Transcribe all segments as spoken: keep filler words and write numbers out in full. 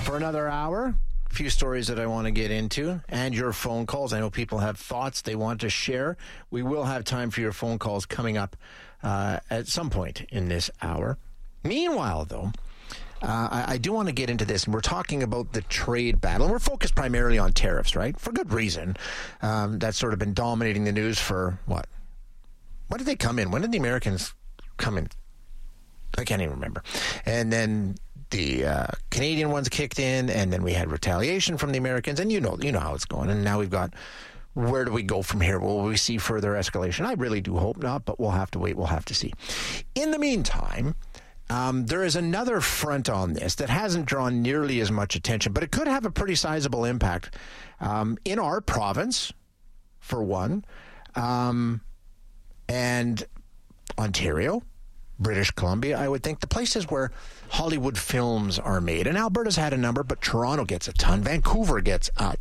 for another hour. A few stories that I want to get into and your phone calls. I know people have thoughts they want to share. We will have time for your phone calls coming up uh, at some point in this hour. Meanwhile, though, uh, I, I do want to get into this, and we're talking about the trade battle. And we're focused primarily on tariffs, right? For good reason. Um, that's sort of been dominating the news for what? When did they come in? When did the Americans come in? I can't even remember. And then the uh, Canadian ones kicked in, and then we had retaliation from the Americans, and you know, you know how it's going. And now we've got, where do we go from here? Will we see further escalation? I really do hope not, but we'll have to wait. We'll have to see. In the meantime, um, there is another front on this that hasn't drawn nearly as much attention, but it could have a pretty sizable impact um, in our province, for one, um, and Ontario, British Columbia, I would think, the places where Hollywood films are made. And Alberta's had a number, but Toronto gets a ton. Vancouver gets a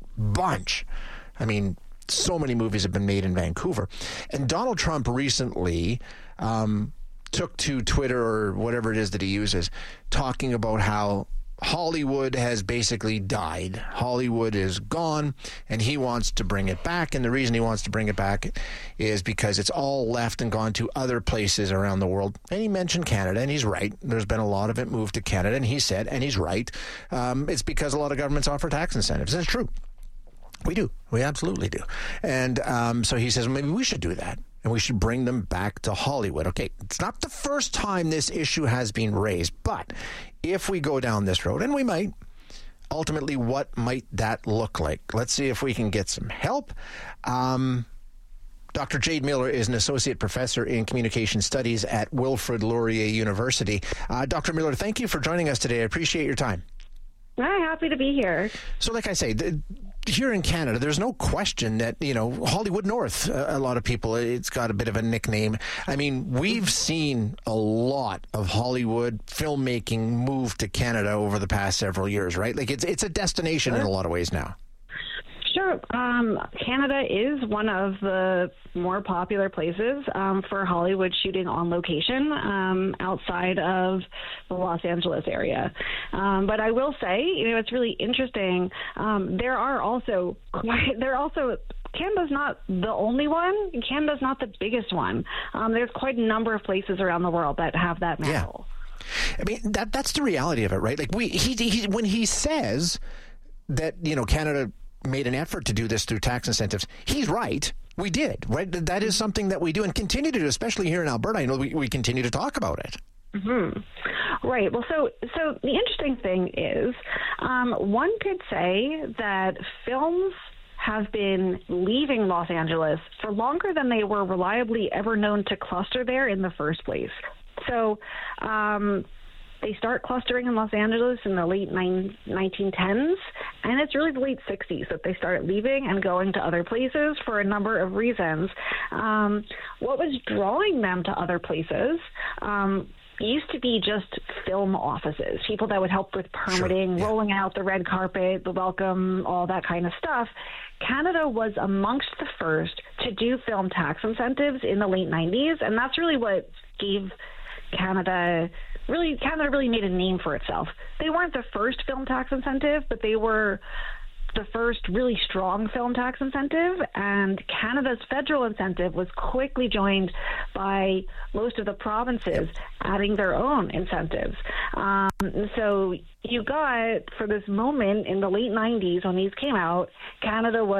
bunch. I mean, so many movies have been made in Vancouver. And Donald Trump recently um, took to Twitter, or whatever it is that he uses, talking about how Hollywood has basically died. Hollywood is gone, and he wants to bring it back. And the reason he wants to bring it back is because it's all left and gone to other places around the world. And he mentioned Canada, and he's right. There's been a lot of it moved to Canada, and he said, and he's right, um, it's because a lot of governments offer tax incentives. And it's true. We do. We absolutely do. And um, so he says, well, maybe we should do that. And we should bring them back to Hollywood. Okay, it's not the first time this issue has been raised, but if we go down this road, and we might, ultimately, what might that look like? Let's see if we can get some help. Um, Doctor Jade Miller is an associate professor in communication studies at Wilfrid Laurier University. Uh, Doctor Miller, thank you for joining us today. I appreciate your time. I'm happy to be here. So like I say, the, here in Canada, there's no question that, you know, Hollywood North, a, a lot of people, it's got a bit of a nickname. I mean, we've seen a lot of Hollywood filmmaking move to Canada over the past several years, right? Like it's it's a destination in a lot of ways now. Sure. Um, Canada is one of the more popular places um, for Hollywood shooting on location um, outside of the Los Angeles area. Um, but I will say, you know, it's really interesting. Um, there are also quite, there are also Canada's not the only one. Canada's not the biggest one. Um, there's quite a number of places around the world that have that mantle. Yeah. I mean, that that's the reality of it, right? Like we, he, he when he says that, you know, Canada made an effort to do this through tax incentives, he's right. We did, right? That is something that we do and continue to do, especially here in Alberta. I know we, we continue to talk about it. Mm-hmm. Right. Well, so so the interesting thing is, um, one could say that films have been leaving Los Angeles for longer than they were reliably ever known to cluster there in the first place. So, um, they start clustering in Los Angeles in the late nineteen tens, and it's really the late sixties that they start leaving and going to other places for a number of reasons. Um, what was drawing them to other places um, used to be just film offices, people that would help with permitting, sure, yeah. rolling out the red carpet, the welcome, all that kind of stuff. Canada was amongst the first to do film tax incentives in the late nineties, and that's really what gave Canada really Canada really made a name for itself. They weren't the first film tax incentive, but they were the first really strong film tax incentive, and Canada's federal incentive was quickly joined by most of the provinces adding their own incentives. Um, so you got, for this moment in the late nineties when these came out, Canada was